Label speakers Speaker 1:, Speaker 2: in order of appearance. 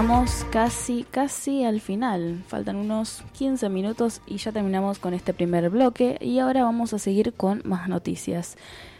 Speaker 1: Llegamos casi al final. Faltan unos 15 minutos y ya terminamos con este primer bloque. Y ahora vamos a seguir con más noticias.